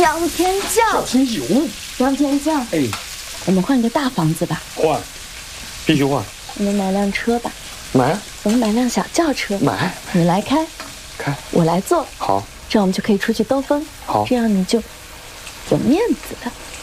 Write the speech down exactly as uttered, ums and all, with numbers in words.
杨天将， 小心有。 杨天将， 哎， 我们换个大房子吧。 换，必须换。 我们买辆车吧。 买。 我们买辆小轿车。 买。 你来开。 开。 我来坐。 好。 这样我们就可以出去兜风。 好。 这样你就有面子了。